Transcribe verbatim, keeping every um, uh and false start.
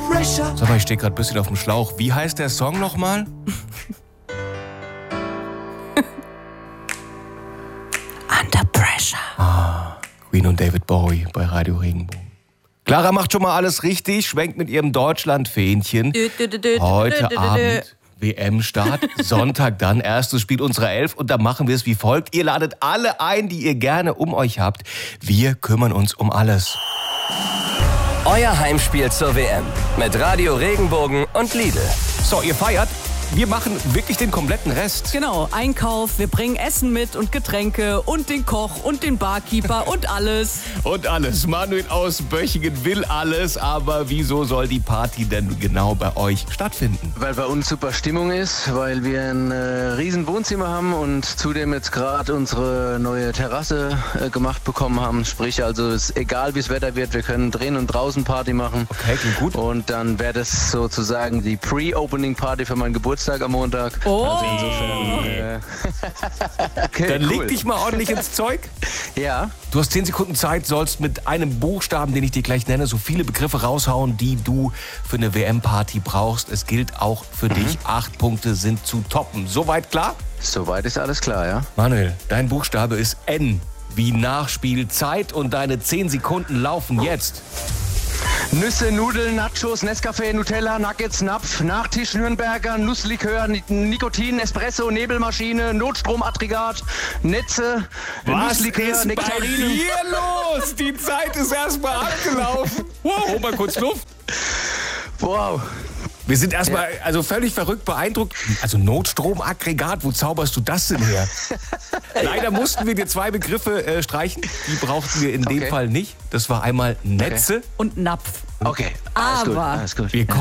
pressure. Sag mal, ich stehe gerade ein bisschen auf dem Schlauch. Wie heißt der Song nochmal? Under Pressure. Ah, Queen und David Bowie bei Radio Regenbogen. Clara macht schon mal alles richtig, schwenkt mit ihrem Deutschland-Fähnchen. Heute Abend W M-Start, Sonntag dann, erstes Spiel unserer Elf. Und da machen wir es wie folgt. Ihr ladet alle ein, die ihr gerne um euch habt. Wir kümmern uns um alles. Euer Heimspiel zur W M mit Radio Regenbogen und Lidl. So, ihr feiert. Wir machen wirklich den kompletten Rest. Genau, Einkauf, wir bringen Essen mit und Getränke und den Koch und den Barkeeper und alles. Und alles. Manuel aus Böchingen will alles, aber wieso soll die Party denn genau bei euch stattfinden? Weil bei uns super Stimmung ist, weil wir ein äh, riesen Wohnzimmer haben und zudem jetzt gerade unsere neue Terrasse äh, gemacht bekommen haben. Sprich, also ist egal wie das Wetter wird, wir können drinnen und draußen Party machen. Okay, klingt gut. Und dann wäre das sozusagen die Pre-Opening-Party für meinen Geburtstag am Montag. Oh! Also insofern... Äh, okay, Dann cool. leg dich mal ordentlich ins Zeug. Ja. Du hast zehn Sekunden Zeit, sollst mit einem Buchstaben, den ich dir gleich nenne, so viele Begriffe raushauen, die du für eine W M-Party brauchst. Es gilt auch für mhm. dich. Acht Punkte sind zu toppen. Soweit klar? Soweit ist alles klar, ja. Manuel, dein Buchstabe ist N. Wie Nachspielzeit und deine zehn Sekunden laufen jetzt. Nüsse, Nudeln, Nachos, Nescafé, Nutella, Nuggets, Napf, Nachtisch, Nürnberger, Nusslikör, Nikotin, Espresso, Nebelmaschine, Notstromaggregat, Netze, Nusslikör, Nektarinen. Hier los? Die Zeit ist erstmal abgelaufen. Wow, hol mal kurz Luft. Wow. Wir sind erstmal also völlig verrückt beeindruckt. Also Notstromaggregat, wo zauberst du das denn her? Leider mussten wir dir zwei Begriffe äh, streichen. Die brauchten wir in Okay. dem Fall nicht. Das war einmal Netze. Okay. Und Napf. Okay, alles gut, Aber alles gut. Wir